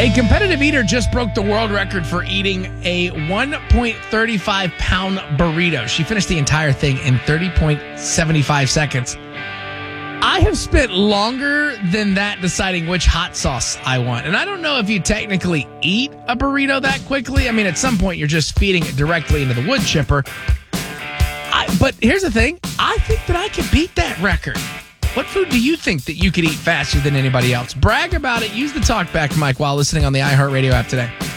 A competitive eater just broke the world record for eating a 1.35 pound burrito. She finished the entire thing in 30.75 seconds. I have spent longer than that deciding which hot sauce I want. And I don't know if you technically eat a burrito that quickly. I mean, at some point, you're just feeding it directly into the wood chipper. But here's the thing. I think that I could beat that record. What food do you think that you could eat faster than anybody else? Brag about it. Use the talkback mic while listening on the iHeartRadio app today.